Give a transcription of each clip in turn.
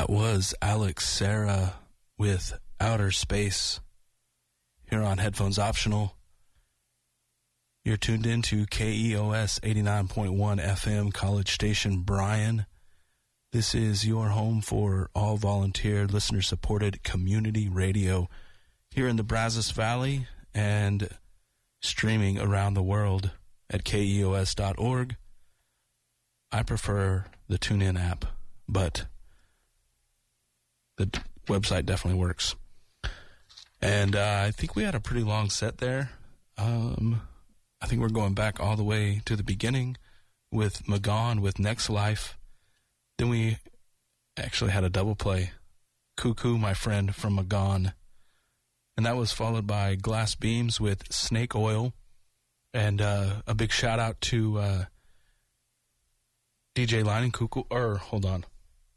That was Alex Serra with Outer Space here on Headphones Optional. You're tuned in to KEOS 89.1 FM College Station Bryan. This is your home for all volunteer, listener-supported community radio here in the Brazos Valley and streaming around the world at KEOS.org. I prefer the TuneIn app, but the website definitely works. And I think we had a pretty long set there. I think we're going back all the way to the beginning with Magon with Next Life. Then we actually had a double play, Cuckoo, My Friend from Magon. And that was followed by Glass Beams with Snake Oil. And a big shout out to DJ Lining Cuckoo. Hold on.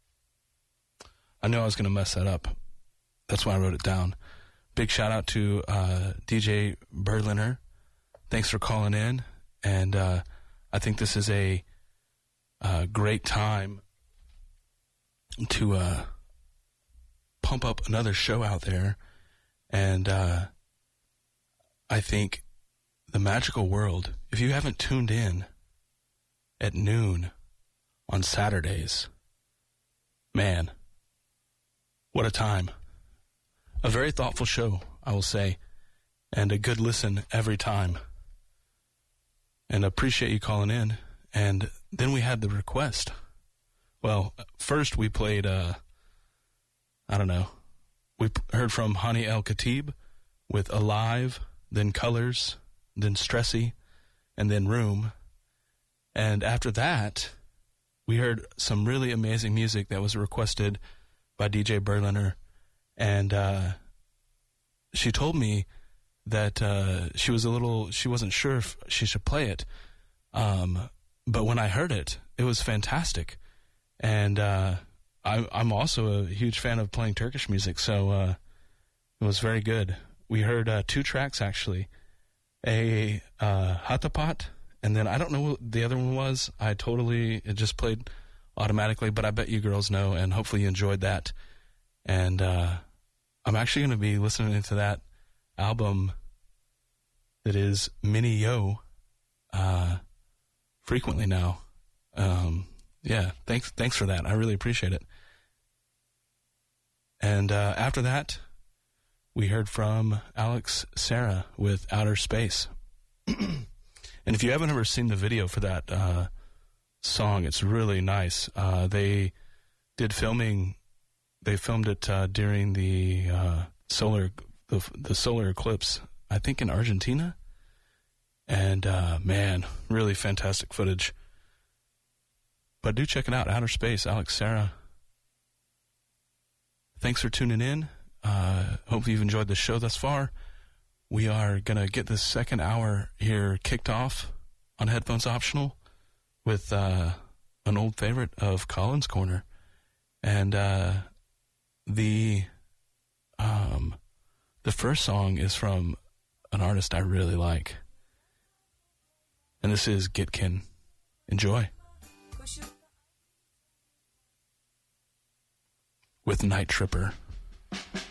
I knew I was going to mess that up. That's why I wrote it down. Big shout out to DJ Berliner. Thanks for calling in. And I think this is a great time to pump up another show out there. And I think The Magical World, if you haven't tuned in at noon on Saturdays, man, what a time. A very thoughtful show, I will say, and a good listen every time. And appreciate you calling in. And then we had the request. Well, first we played, we heard from Hani El Khatib with Alive, then Colors, then Stressy, and then Room. And after that, we heard some really amazing music that was requested by DJ Berliner. And she told me that she wasn't sure if she should play it. But when I heard it, it was fantastic. And I'm also a huge fan of playing Turkish music, so it was very good. We heard 2 tracks, actually. A Hatapat, and then I don't know what the other one was. It just played automatically, but I bet you girls know, and hopefully you enjoyed that. And I'm actually going to be listening to that album that is Mini Yo frequently now. Yeah, thanks for that. I really appreciate it. And after that, we heard from Alex Serra with Outer Space. And if you haven't ever seen the video for that song, it's really nice. They filmed it during the solar eclipse, I think in Argentina. And man, really fantastic footage. But do check it out, Outer Space, Alex Serra. Thanks for tuning in. Hopefully you've enjoyed the show thus far. We are going to get this second hour here kicked off on Headphones Optional with an old favorite of Colin's Corner. And the first song is from an artist I really like. And this is Gitkin. Enjoy. With Night Tripper.